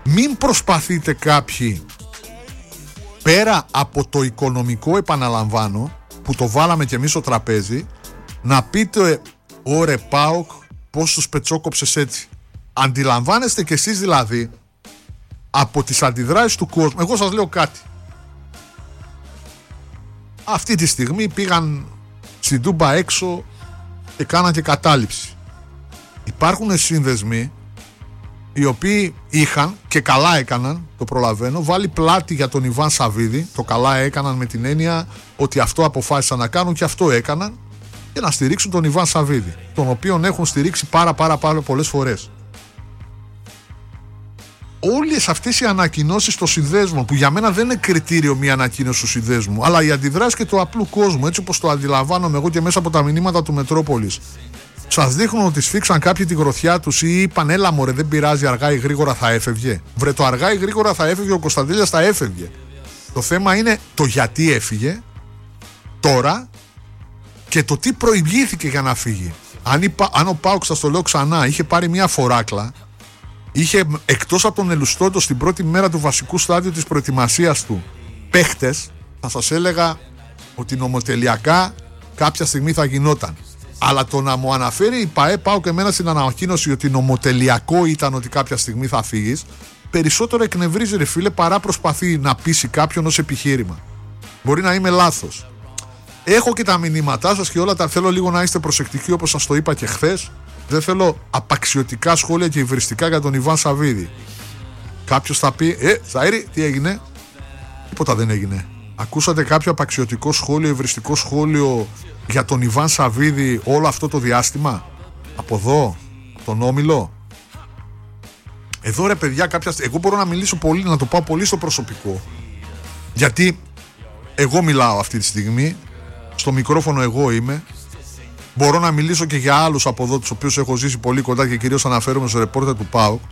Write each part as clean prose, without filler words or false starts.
Μην προσπαθείτε κάποιοι, πέρα από το οικονομικό, επαναλαμβάνω, που το βάλαμε κι εμείς στο τραπέζι, να πείτε ωρε ΠΑΟΚ πως τους πετσόκοψες έτσι. Αντιλαμβάνεστε κι εσείς δηλαδή από τις αντιδράσεις του κόσμου. Εγώ σας λέω κάτι. Αυτή τη στιγμή πήγαν στην Τούμπα έξω και κάναν και κατάληψη. Υπάρχουν σύνδεσμοι οι οποίοι είχαν, και καλά έκαναν, το προλαβαίνω, βάλει πλάτη για τον Ιβάν Σαββίδη. Το καλά έκαναν με την έννοια ότι αυτό αποφάσισαν να κάνουν και αυτό έκαναν, και να στηρίξουν τον Ιβάν Σαββίδη, τον οποίον έχουν στηρίξει πάρα πολλές φορές. Όλες αυτές οι ανακοινώσεις των συνδέσμων, που για μένα δεν είναι κριτήριο μια ανακοίνωση του συνδέσμου, αλλά οι αντιδράσεις και του απλού κόσμου, έτσι όπως το αντιλαμβάνομαι εγώ και μέσα από τα μηνύματα του Μετρόπολης, σας δείχνουν ότι σφίξαν κάποιοι τη γροθιά τους ή είπαν έλα μωρέ, δεν πειράζει, αργά ή γρήγορα θα έφευγε. Βρε, το αργά ή γρήγορα θα έφευγε, ο Κωνσταντέλιας θα έφευγε. Το θέμα είναι το γιατί έφυγε τώρα και το τι προηγήθηκε για να φύγει. Αν ο ΠΑΟΚ, σας το λέω ξανά, είχε πάρει μια φοράκλα, είχε εκτός από τον Ελουστόντο στην πρώτη μέρα του βασικού στάδιου της προετοιμασίας του παίχτες, θα σας έλεγα ότι νομοτελειακά κάποια στιγμή θα γινόταν. Αλλά το να μου αναφέρει η ΠΑΕ ΠΑΟΚ εμένα στην ανακοίνωση ότι νομοτελειακό ήταν ότι κάποια στιγμή θα φύγεις, περισσότερο εκνευρίζει ρε φίλε παρά προσπαθεί να πείσει κάποιον ως επιχείρημα. Μπορεί να είμαι λάθος. Έχω και τα μηνύματά σας και όλα τα θέλω λίγο να είστε προσεκτικοί, όπως σας το είπα και χθες. Δεν θέλω απαξιωτικά σχόλια και υβριστικά για τον Ιβάν Σαββίδη. Κάποιος θα πει Ζαΐρη, τι έγινε? Τίποτα δεν έγινε. Ακούσατε κάποιο απαξιωτικό σχόλιο, υβριστικό σχόλιο για τον Ιβάν Σαββίδη όλο αυτό το διάστημα? Από εδώ, τον Όμιλο? Εδώ ρε παιδιά, εγώ μπορώ να μιλήσω πολύ, να το πάω πολύ στο προσωπικό, γιατί εγώ μιλάω αυτή τη στιγμή, στο μικρόφωνο εγώ είμαι. Μπορώ να μιλήσω και για άλλους από εδώ, τους οποίους έχω ζήσει πολύ κοντά και κυρίως αναφέρομαι στο ρεπόρτερ του ΠΑΟΚ.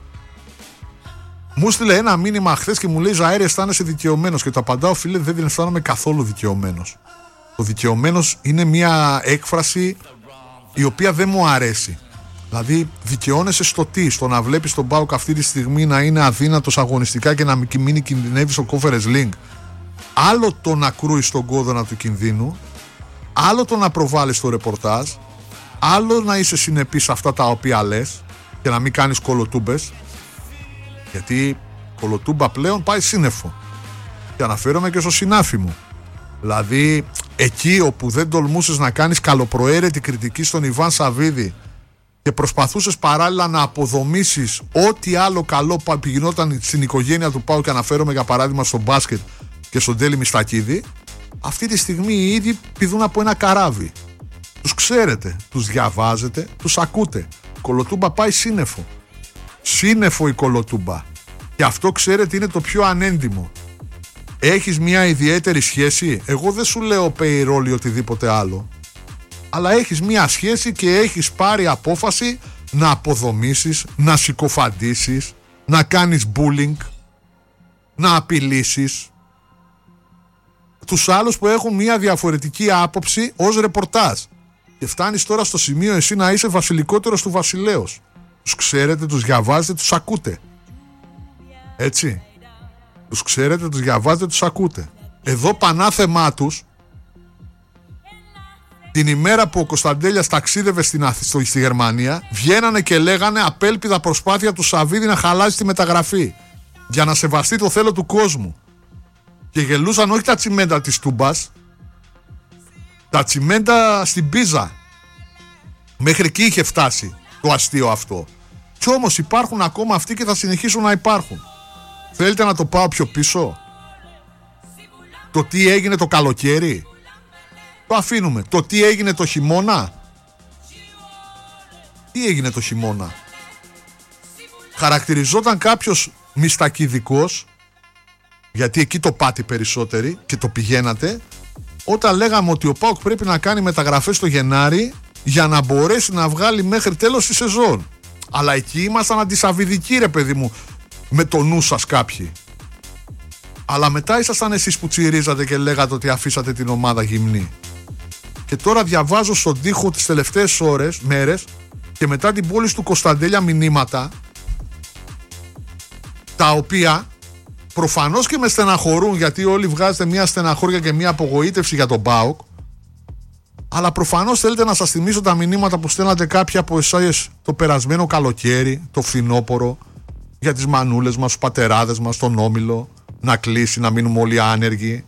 Μου στείλε ένα μήνυμα χθες και μου λέει Ζαΐρη, αισθάνεσαι δικαιωμένος? Και το απαντάω, φίλε, δεν αισθάνομαι καθόλου δικαιωμένος. Το δικαιωμένος είναι μια έκφραση η οποία δεν μου αρέσει. Δηλαδή δικαιώνεσαι στο τι? Στο να βλέπεις τον ΠΑΟΚ αυτή τη στιγμή να είναι αδύνατος αγωνιστικά και να μην κινδυνεύει στο Conference League? Άλλο το να κρούεις στον κόδωνα του κινδύνου, άλλο το να προβάλλεις το ρεπορτάζ, άλλο να είσαι συνεπής σε αυτά τα οποία λες και να μην κάνεις κολοτούμπες, γιατί κολοτούμπα πλέον πάει σύννεφο. Και αναφέρομαι και στο συνάφι μου. Δηλαδή εκεί όπου δεν τολμούσες να κάνεις καλοπροαίρετη κριτική στον Ιβάν Σαββίδη και προσπαθούσες παράλληλα να αποδομήσεις ό,τι άλλο καλό γινόταν στην οικογένεια του ΠΑΟΚ, και αναφέρομαι για παράδειγμα στο μπάσκετ και στον Τέλη Μιστακίδη, αυτή τη στιγμή οι ίδιοι πηδούν από ένα καράβι. Τους ξέρετε, τους διαβάζετε, τους ακούτε. Η κολοτούμπα πάει σύννεφο. Σύννεφο η κολοτούμπα. Και αυτό ξέρετε είναι το πιο ανέντιμο. Έχεις μια ιδιαίτερη σχέση? Εγώ δεν σου λέω payroll ή οτιδήποτε άλλο. Αλλά έχεις μια σχέση και έχεις πάρει απόφαση να αποδομήσεις, να συκοφαντήσεις, να κάνεις bullying, να απειλήσεις τους άλλους που έχουν μια διαφορετική άποψη ως ρεπορτάζ. Και φτάνεις τώρα στο σημείο εσύ να είσαι βασιλικότερος του βασιλέως. Τους ξέρετε, τους διαβάζετε, τους ακούτε. Έτσι. Τους ξέρετε, τους διαβάζετε, τους ακούτε. Εδώ πανάθεμά τους, την ημέρα που ο Κωνσταντέλιας ταξίδευε στη Γερμανία, βγαίνανε και λέγανε απέλπιδα προσπάθεια του Σαββίδη να χαλάσει τη μεταγραφή για να σεβαστεί το θέλω του κόσμου. Και γελούσαν όχι τα τσιμέντα της Τούμπας, τα τσιμέντα στην Πίζα. Μέχρι εκεί είχε φτάσει το αστείο αυτό. Κι όμως υπάρχουν ακόμα αυτοί και θα συνεχίσουν να υπάρχουν. Θέλετε να το πάω πιο πίσω? Το τι έγινε το καλοκαίρι, το αφήνουμε. Το τι έγινε το χειμώνα, τι έγινε το χειμώνα? Χαρακτηριζόταν κάποιος μιστακηδικός, γιατί εκεί το πάτε περισσότεροι και το πηγαίνατε, όταν λέγαμε ότι ο ΠΑΟΚ πρέπει να κάνει μεταγραφές το Γενάρη για να μπορέσει να βγάλει μέχρι τέλος τη σεζόν. Αλλά εκεί ήμασταν αντισαββιδικοί ρε παιδί μου, με το νου σας κάποιοι. Αλλά μετά ήσασταν εσείς που τσιρίζατε και λέγατε ότι αφήσατε την ομάδα γυμνή. Και τώρα διαβάζω στον τοίχο τις τελευταίες μέρες και μετά την πώληση του Κωνσταντέλια μηνύματα τα οποία προφανώς και με στεναχωρούν, γιατί όλοι βγάζετε μια στεναχώρια και μια απογοήτευση για τον ΠΑΟΚ, αλλά προφανώς θέλετε να σας θυμίσω τα μηνύματα που στέλνατε κάποιοι από εσάς το περασμένο καλοκαίρι, το φθινόπωρο, για τις μανούλες μας, τους πατεράδες μας, τον Όμιλο, να κλείσει, να μείνουμε όλοι άνεργοι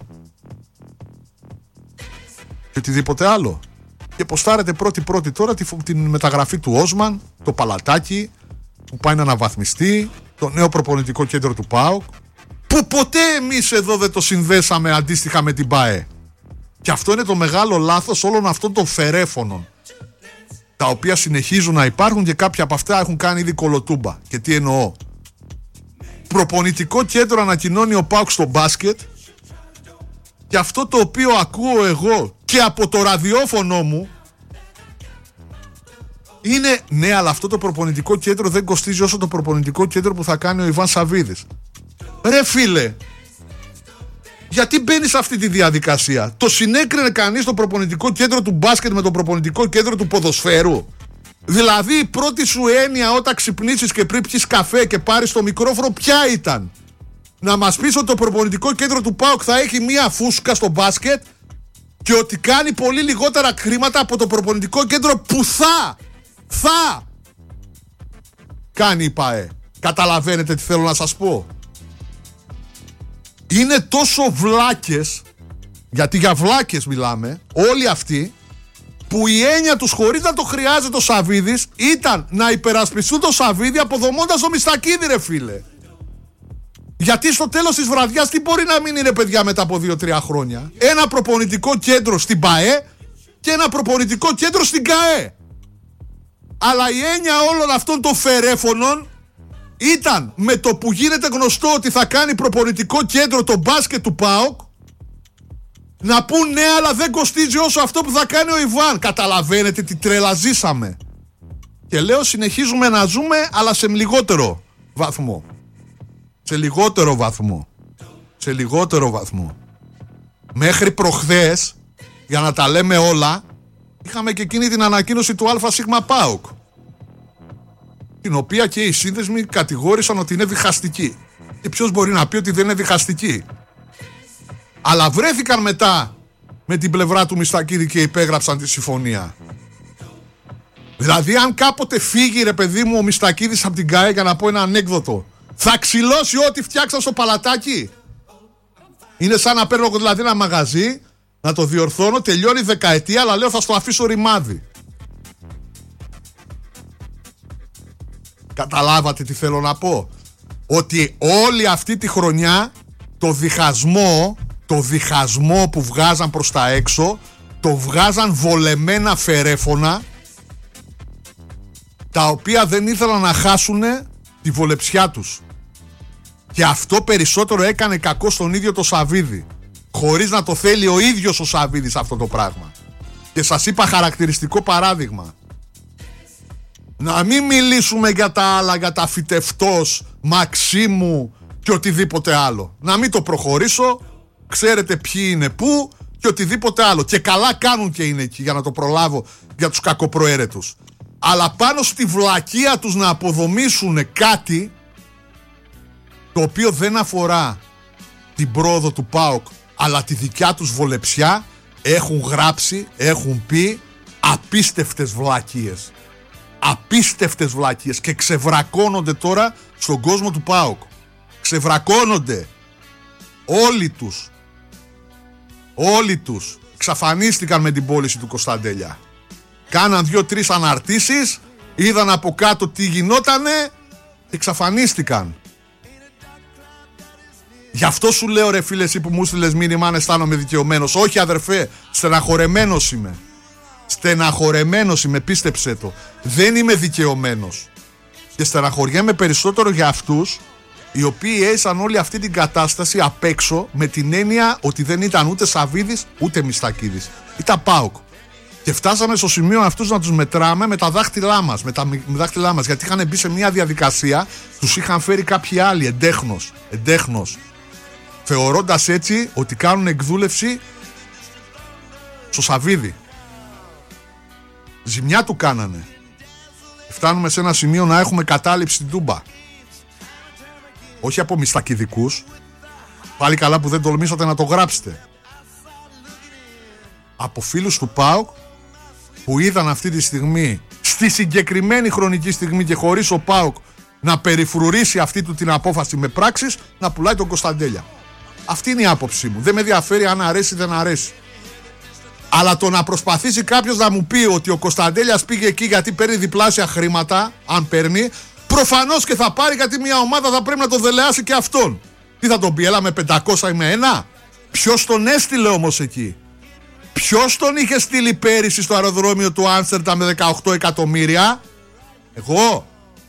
και οτιδήποτε άλλο. Και ποστάρετε πρώτη τώρα την μεταγραφή του Όσμαν, το παλατάκι που πάει να αναβαθμιστεί, το νέο προπονητικό κέντρο του ΠΑΟΚ, που ποτέ εμείς εδώ δεν το συνδέσαμε αντίστοιχα με την ΠΑΕ. Και αυτό είναι το μεγάλο λάθος όλων αυτών των φερέφωνων, τα οποία συνεχίζουν να υπάρχουν και κάποια από αυτά έχουν κάνει ήδη κολοτούμπα. Και τι εννοώ? Προπονητικό κέντρο ανακοινώνει ο ΠΑΟΚ στο μπάσκετ, και αυτό το οποίο ακούω εγώ και από το ραδιόφωνο μου είναι, ναι, αλλά αυτό το προπονητικό κέντρο δεν κοστίζει όσο το προπονητικό κέντρο που θα κάνει ο Ιβάν Σαββίδης. Ρε φίλε, γιατί μπαίνεις σε αυτή τη διαδικασία? Το συνέκρινε κανείς το προπονητικό κέντρο του μπάσκετ με το προπονητικό κέντρο του ποδοσφαίρου? Δηλαδή η πρώτη σου έννοια όταν ξυπνήσεις και πριν πιεις καφέ και πάρεις το μικρόφωνο ποια ήταν? Να μας πεις ότι το προπονητικό κέντρο του ΠΑΟΚ θα έχει μία φούσκα στο μπάσκετ και ότι κάνει πολύ λιγότερα χρήματα από το προπονητικό κέντρο που θα κάνει η ΠΑΕ. Καταλαβαίνετε τι θέλω να σας πω? Είναι τόσο βλάκες, γιατί για βλάκες μιλάμε, όλοι αυτοί, που η έννοια τους, χωρίς να το χρειάζεται ο Σαββίδης, ήταν να υπερασπιστούν το Σαββίδη αποδομώντας το Μιστακίδη, ρε φίλε. Γιατί στο τέλος της βραδιάς τι μπορεί να μείνει, ρε παιδιά, μετά από 2-3 χρόνια? Ένα προπονητικό κέντρο στην ΠΑΕ και ένα προπονητικό κέντρο στην ΚΑΕ. Αλλά η έννοια όλων αυτών των φερέφωνων ήταν, με το που γίνεται γνωστό ότι θα κάνει προπονητικό κέντρο το μπάσκετ του ΠΑΟΚ, να πούν ναι, αλλά δεν κοστίζει όσο αυτό που θα κάνει ο Ιβάν. Καταλαβαίνετε τι τρέλα ζήσαμε? Και λέω, συνεχίζουμε να ζούμε, αλλά σε λιγότερο βαθμό. Σε λιγότερο βαθμό. Μέχρι προχθές, για να τα λέμε όλα, είχαμε και εκείνη την ανακοίνωση του ΑΣ ΠΑΟΚ, την οποία και οι σύνδεσμοι κατηγόρησαν ότι είναι διχαστική. Και ποιος μπορεί να πει ότι δεν είναι διχαστική? Αλλά βρέθηκαν μετά με την πλευρά του Μιστακίδη και υπέγραψαν τη συμφωνία. Δηλαδή αν κάποτε φύγει, ρε παιδί μου, ο Μιστακίδης από την ΚΑΕ, για να πω ένα ανέκδοτο, θα ξυλώσει ό,τι φτιάξαν στο παλατάκι? Είναι σαν να παίρνω δηλαδή ένα μαγαζί, να το διορθώνω, τελειώνει δεκαετία, αλλά λέω θα στο αφήσω ρημάδι. Καταλάβατε τι θέλω να πω? Ότι όλη αυτή τη χρονιά το διχασμό που βγάζαν προς τα έξω, το βγάζαν βολεμένα φερέφωνα, τα οποία δεν ήθελαν να χάσουν τη βολεψιά τους. Και αυτό περισσότερο έκανε κακό στον ίδιο το Σαββίδη, χωρίς να το θέλει ο ίδιος ο Σαββίδης αυτό το πράγμα. Και σας είπα χαρακτηριστικό παράδειγμα. Να μην μιλήσουμε για τα άλλα, για τα φυτευτός, Μαξίμου και οτιδήποτε άλλο. Να μην το προχωρήσω, ξέρετε ποιοι είναι πού και οτιδήποτε άλλο. Και καλά κάνουν και είναι εκεί, για να το προλάβω, για τους κακοπροαίρετους. Αλλά πάνω στη βλακεία τους να αποδομήσουν κάτι το οποίο δεν αφορά την πρόοδο του ΠΑΟΚ, αλλά τη δικιά τους βολεψιά, έχουν γράψει, έχουν πει απίστευτες βλακίες. Απίστευτες βλακίες, και ξεβρακώνονται τώρα στον κόσμο του ΠΑΟΚ. Ξεβρακώνονται όλοι τους εξαφανίστηκαν με την πώληση του Κωνσταντέλια. Κάναν 2-3 αναρτήσεις, είδαν από κάτω τι γινότανε, εξαφανίστηκαν. Γι' αυτό σου λέω, ρε φίλε, εσύ που μου στείλες μήνυμα, αν αισθάνομαι δικαιωμένος. Όχι αδερφέ, στεναχωρεμένος είμαι, πίστεψέ το. Δεν είμαι δικαιωμένος. Και στεναχωριέμαι περισσότερο για αυτούς οι οποίοι έζησαν όλη αυτή την κατάσταση απ' έξω, με την έννοια ότι δεν ήταν ούτε Σαββίδης ούτε Μιστακίδης. Ήταν ΠΑΟΚ. Και φτάσαμε στο σημείο αυτούς να τους μετράμε με τα δάχτυλά μας, γιατί είχαν μπει σε μια διαδικασία, τους είχαν φέρει κάποιοι άλλοι εντέχνος, θεωρώντας έτσι ότι κάνουν εκδούλευση στο Σαββίδη. Ζημιά του κάνανε. Φτάνουμε σε ένα σημείο να έχουμε κατάληψη στην Τούμπα. όχι από μιστακηδικούς, πάλι καλά που δεν τολμήσατε να το γράψετε, από φίλους του ΠΑΟΚ που είδαν αυτή τη στιγμή, στη συγκεκριμένη χρονική στιγμή και χωρίς ο ΠΑΟΚ να περιφρουρήσει αυτή του την απόφαση με πράξεις, να πουλάει τον Κωνσταντέλια. Αυτή είναι η άποψή μου. Δεν με ενδιαφέρει αν αρέσει ή δεν αρέσει. Αλλά το να προσπαθήσει κάποιος να μου πει ότι ο Κωνσταντέλιας πήγε εκεί γιατί παίρνει διπλάσια χρήματα, αν παίρνει, προφανώς και θα πάρει, γιατί μια ομάδα θα πρέπει να τον δελεάσει και αυτόν. Τι θα τον πει, έλα με 500 ή με 1? Ποιος τον έστειλε όμως εκεί? Ποιος τον είχε στείλει πέρυσι στο αεροδρόμιο του Άμστερνταμ με 18 εκατομμύρια? Εγώ?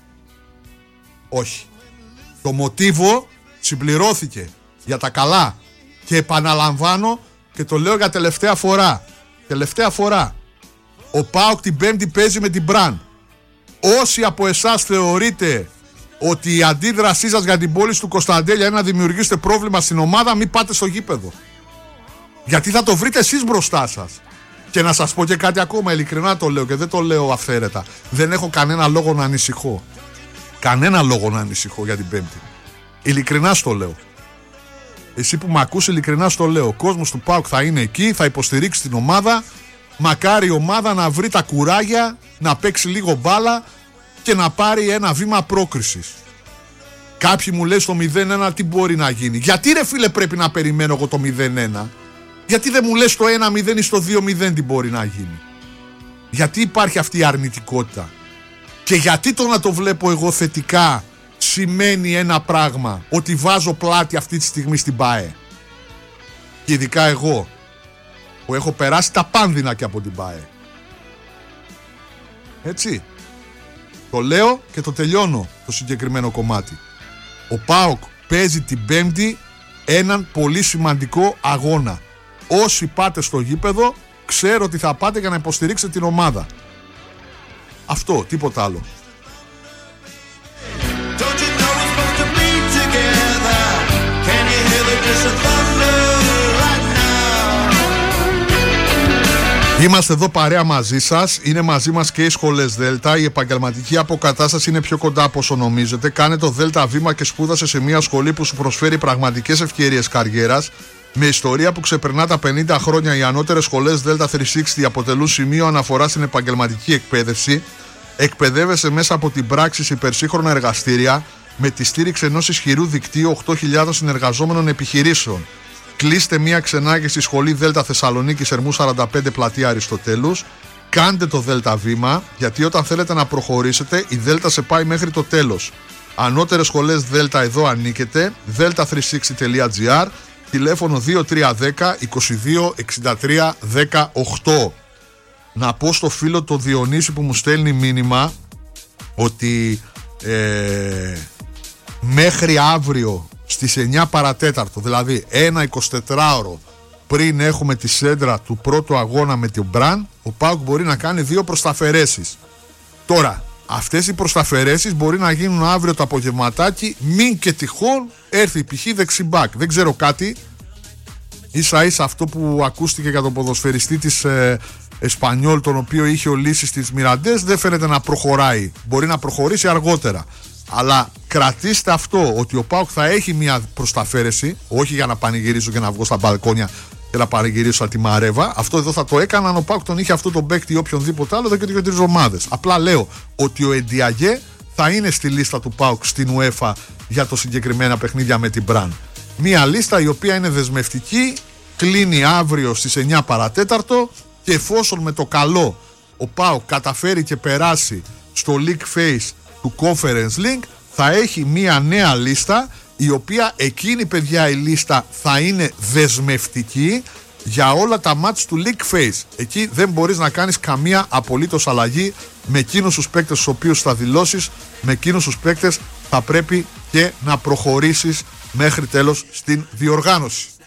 Όχι. Το μοτίβο συμπληρώθηκε για τα καλά. Και επαναλαμβάνω και το λέω για τελευταία φορά. Τελευταία φορά. Ο ΠΑΟΚ την Πέμπτη παίζει με την Μπραν. Όσοι από εσάς θεωρείτε ότι η αντίδρασή σας για την πώληση του Κωνσταντέλια είναι να δημιουργήσετε πρόβλημα στην ομάδα, μην πάτε στο γήπεδο. Γιατί θα το βρείτε εσείς μπροστά σας. Και να σας πω και κάτι ακόμα, ειλικρινά το λέω και δεν το λέω αυθαίρετα. Δεν έχω κανένα λόγο να ανησυχώ. Κανένα λόγο να ανησυχώ για την Πέμπτη. Ειλικρινά στο λέω. Εσύ που με ακούς, ειλικρινά στο λέω. Ο κόσμος του ΠΑΟΚ θα είναι εκεί, θα υποστηρίξει την ομάδα. Μακάρι η ομάδα να βρει τα κουράγια, να παίξει λίγο μπάλα και να πάρει ένα βήμα πρόκρισης. Κάποιοι μου λένε στο 0-1 τι μπορεί να γίνει. Γιατί ρε φίλε πρέπει να περιμένω εγώ το 0-1? Γιατί δεν μου λες στο 1-0 ή στο 2-0 τι μπορεί να γίνει? Γιατί υπάρχει αυτή η αρνητικότητα? Και γιατί το να το βλέπω εγώ θετικά σημαίνει ένα πράγμα, ότι βάζω πλάτη αυτή τη στιγμή στην ΠΑΕ. Και ειδικά εγώ που έχω περάσει τα πάνδυνα και από την ΠΑΕ. Έτσι. Το λέω και το τελειώνω το συγκεκριμένο κομμάτι. Ο ΠΑΟΚ παίζει την Πέμπτη έναν πολύ σημαντικό αγώνα. Όσοι πάτε στο γήπεδο, ξέρω ότι θα πάτε για να υποστηρίξετε την ομάδα. Αυτό, τίποτα άλλο. Είμαστε εδώ παρέα μαζί σας. Είναι μαζί μας και οι σχολές Δέλτα. Η επαγγελματική αποκατάσταση είναι πιο κοντά από όσο νομίζετε. Κάνε το Δέλτα βήμα και σπούδασε σε μια σχολή που σου προσφέρει πραγματικές ευκαιρίες καριέρας. Με ιστορία που ξεπερνά τα 50 χρόνια, οι ανώτερες σχολές Δέλτα 360 αποτελούν σημείο αναφορά στην επαγγελματική εκπαίδευση. Εκπαιδεύεσαι μέσα από την πράξη σε υπερσύγχρονα εργαστήρια με τη στήριξη ενός ισχυρού δικτύου 8.000 συνεργαζόμενων επιχειρήσεων. Κλείστε μια ξενάγηση στη σχολή Δέλτα Θεσσαλονίκης Ερμού 45 πλατεία Αριστοτέλους. Κάντε το Δέλτα βήμα, γιατί όταν θέλετε να προχωρήσετε, η Δέλτα σε πάει μέχρι το τέλος. Ανώτερες σχολές Δέλτα, εδώ ανήκετε. delta360.gr, τηλέφωνο 2310 22 63 18. Να πω στο φίλο το Διονύση που μου στέλνει μήνυμα ότι μέχρι αύριο στις 9 παρατέταρτο, δηλαδή ένα 24ωρο πριν έχουμε τη σέντρα του πρώτου αγώνα με την Μπραν, ο ΠΑΟΚ μπορεί να κάνει 2 προσταφαιρέσεις. Τώρα, αυτές οι προσταφαιρέσεις μπορεί να γίνουν αύριο το απογευματάκι, μην και τυχόν έρθει π.χ. δεξιμπάκ. Δεν ξέρω κάτι. Ίσα ίσα αυτό που ακούστηκε για τον ποδοσφαιριστή της Εσπανιόλ, τον οποίο είχε ο Λύσης στις Μιραντές, δεν φαίνεται να προχωράει. Μπορεί να προχωρήσει αργότερα. Αλλά κρατήστε αυτό, ότι ο ΠΑΟΚ θα έχει μια προσταφαίρεση, όχι για να πανηγυρίσω και να βγω στα μπαλκόνια και να πανηγυρίσω τη Μαρέβα. Αυτό εδώ θα το έκανα αν ο ΠΑΟΚ τον είχε αυτό τον παίκτη ή οποιονδήποτε άλλο εδώ και 2-3 εβδομάδες. Απλά λέω ότι ο Εντιαγέ θα είναι στη λίστα του ΠΑΟΚ στην UEFA για το συγκεκριμένα παιχνίδια με την Μπραν. Μια λίστα η οποία είναι δεσμευτική, κλείνει αύριο στις 9 παρατέταρτο και εφόσον με το καλό ο ΠΑΟΚ καταφέρει και περάσει στο League Phase του Conference League, θα έχει μια νέα λίστα, η οποία εκείνη, παιδιά, η λίστα θα είναι δεσμευτική για όλα τα μάτς του League Phase. Εκεί δεν μπορείς να κάνεις καμία απολύτως αλλαγή. Με εκείνους τους παίκτες στους οποίους θα δηλώσεις, με εκείνους τους παίκτες θα πρέπει και να προχωρήσεις μέχρι τέλος στην διοργάνωση.